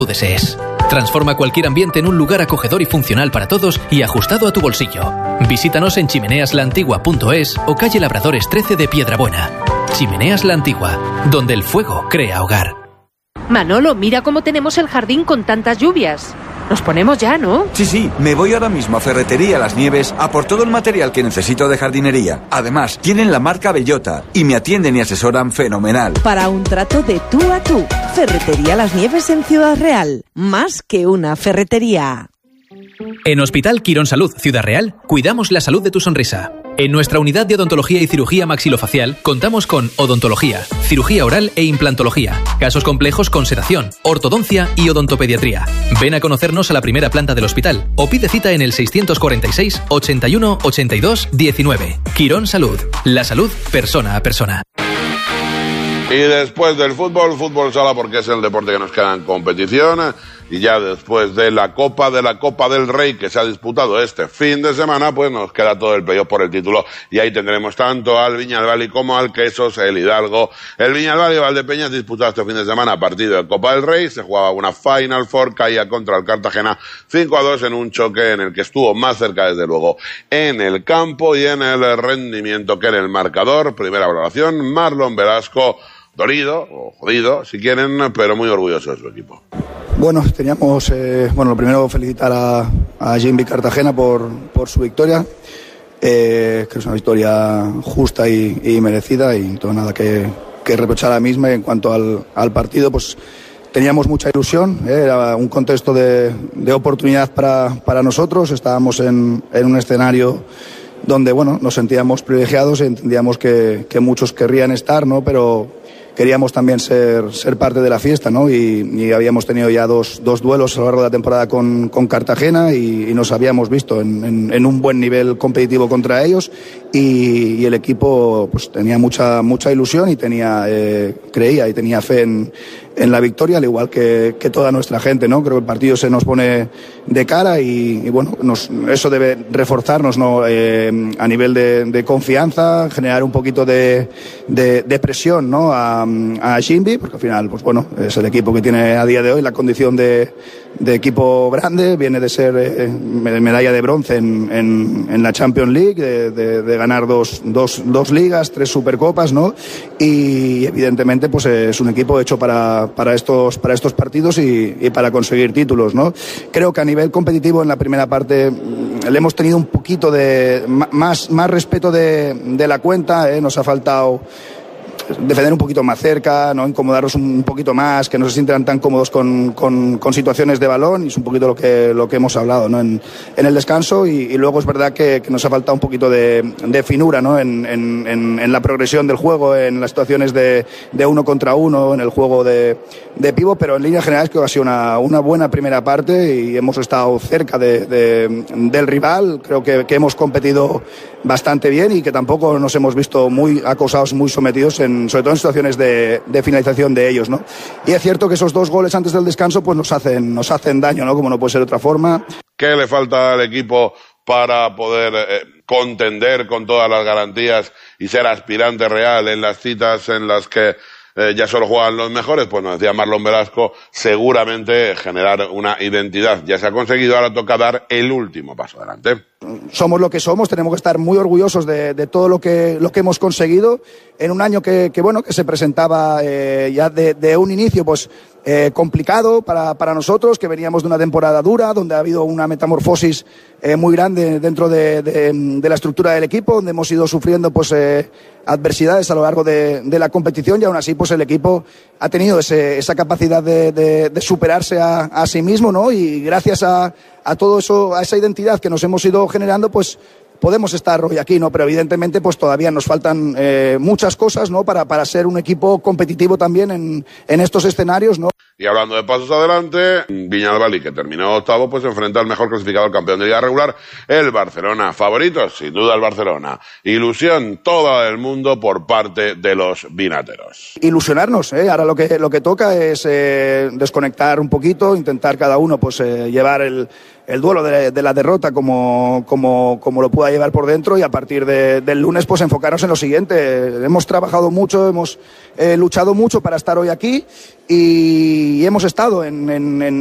desees. Transforma cualquier ambiente en un lugar acogedor y funcional para todos y ajustado a tu bolsillo. Visítanos en chimeneaslantigua.es o calle Labradores 13 de Piedrabuena. Chimeneas La Antigua, donde el fuego crea hogar. Manolo, mira cómo tenemos el jardín con tantas lluvias. Nos ponemos ya, ¿no? Sí, me voy ahora mismo a Ferretería Las Nieves a por todo el material que necesito de jardinería. Además, tienen la marca Bellota y me atienden y asesoran fenomenal. Para un trato de tú a tú, Ferretería Las Nieves en Ciudad Real. Más que una ferretería. En Hospital Quirón Salud, Ciudad Real, cuidamos la salud de tu sonrisa. En nuestra unidad de odontología y cirugía maxilofacial contamos con odontología, cirugía oral e implantología, casos complejos con sedación, ortodoncia y odontopediatría. Ven a conocernos a la primera planta del hospital o pide cita en el 646 81 82 19. Quirón Salud, la salud persona a persona. Y después del fútbol sala, porque es el deporte que nos queda en competición. Y ya después de la Copa del Rey que se ha disputado este fin de semana, pues nos queda todo el playoff por el título. Y ahí tendremos tanto al Viñalbali como al Quesos, el Hidalgo. El Viñalbali Valdepeñas disputado este fin de semana partido de Copa del Rey. Se jugaba una Final Four, caía contra el Cartagena 5-2 en un choque en el que estuvo más cerca, desde luego, en el campo y en el rendimiento que en el marcador. Primera valoración, Marlon Velasco, dolido, o jodido, si quieren, pero muy orgulloso de su equipo. Bueno, teníamos, lo primero felicitar a Jimby Cartagena por su victoria. Creo que es una victoria justa y merecida y no tengo nada que reprochar a la misma. En cuanto al partido, pues teníamos mucha ilusión, era un contexto de oportunidad para nosotros. Estábamos en un escenario donde, bueno, nos sentíamos privilegiados y entendíamos que muchos querrían estar, ¿no? Pero queríamos también ser parte de la fiesta, ¿no? Y habíamos tenido ya dos duelos a lo largo de la temporada con Cartagena y nos habíamos visto en un buen nivel competitivo contra ellos y el equipo pues tenía mucha ilusión y creía y tenía fe en la victoria, al igual que toda nuestra gente, ¿no? Creo que el partido se nos pone de cara y bueno, eso debe reforzarnos, ¿no? A nivel de confianza, generar un poquito de presión, ¿no? A Jimby, porque al final, pues bueno, es el equipo que tiene a día de hoy la condición de equipo grande, viene de ser medalla de bronce en la Champions League, de ganar dos ligas, 3 supercopas, ¿no? Y evidentemente pues es un equipo hecho para estos partidos y para conseguir títulos, ¿no? Creo que a nivel competitivo en la primera parte le hemos tenido un poquito de más respeto de la cuenta, nos ha faltado defender un poquito más cerca, no incomodarlos un poquito más, que no se sientan tan cómodos con situaciones de balón, y es un poquito lo que hemos hablado, ¿no? en el descanso, y luego es verdad que nos ha faltado un poquito de finura, ¿no? en la progresión del juego, en las situaciones de uno contra uno, en el juego de pívot, pero en líneas generales creo que ha sido una buena primera parte y hemos estado cerca del rival. Creo que hemos competido bastante bien y que tampoco nos hemos visto muy acosados, muy sometidos, sobre todo en situaciones de finalización de ellos, ¿no? Y es cierto que esos 2 goles antes del descanso pues nos hacen daño, ¿no? Como no puede ser de otra forma. ¿Qué le falta al equipo para poder contender con todas las garantías y ser aspirante real en las citas en las que ya solo juegan los mejores? Pues nos decía Marlon Velasco, seguramente generar una identidad ya se ha conseguido, ahora toca dar el último paso adelante. Somos lo que somos, tenemos que estar muy orgullosos de todo lo que hemos conseguido en un año que se presentaba ya de un inicio pues complicado para nosotros, que veníamos de una temporada dura, donde ha habido una metamorfosis muy grande dentro de la estructura del equipo, donde hemos ido sufriendo pues adversidades a lo largo de la competición, y aún así pues el equipo ha tenido esa capacidad de superarse a sí mismo, ¿no? Y gracias a todo eso, a esa identidad que nos hemos ido generando, pues podemos estar hoy aquí, ¿no? Pero evidentemente pues todavía nos faltan muchas cosas, ¿no? Para ser un equipo competitivo también en estos escenarios, ¿no? Y hablando de pasos adelante, Viñalbali, que terminó octavo, pues se enfrenta al mejor clasificado, al campeón de liga regular, el Barcelona. Favoritos, sin duda, el Barcelona. Ilusión toda del mundo por parte de los vinateros. Ilusionarnos, ahora lo que toca es desconectar un poquito, intentar cada uno pues llevar el duelo de la derrota como lo pueda llevar por dentro, y a partir del lunes pues enfocarnos en lo siguiente. Hemos trabajado mucho, hemos luchado mucho para estar hoy aquí, y hemos estado en